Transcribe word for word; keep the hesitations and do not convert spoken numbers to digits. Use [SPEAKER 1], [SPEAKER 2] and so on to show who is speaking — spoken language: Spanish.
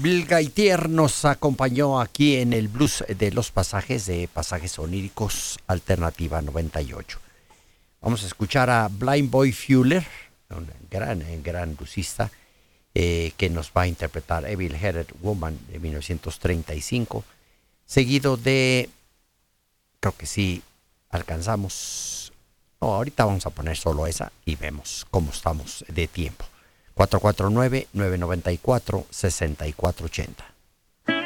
[SPEAKER 1] Bill Gaitier nos acompañó aquí en el blues de los pasajes de Pasajes Oníricos Alternativa noventa y ocho. Vamos a escuchar a Blind Boy Fuller, un gran, gran bluesista, eh, que nos va a interpretar Evil Headed Woman de mil novecientos treinta y cinco, seguido de, creo que sí, alcanzamos, no, ahorita vamos a poner solo esa y vemos cómo estamos de tiempo. cuatro cuatro nueve, nueve nueve cuatro, seis cuatro ocho cero.